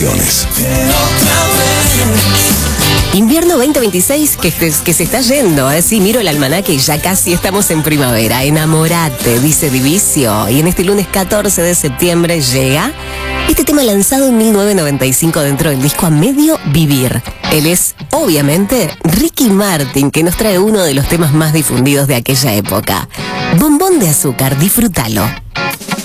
estaciones. Invierno 2026 que se está yendo, ¿eh? Sí, miro el almanaque y ya casi estamos en primavera. Enamorate, dice Divisio. Y en este lunes 14 de septiembre llega este tema lanzado en 1995 dentro del disco A Medio Vivir. Él es, obviamente, Ricky Martin, que nos trae uno de los temas más difundidos de aquella época. Bombón de azúcar, disfrútalo.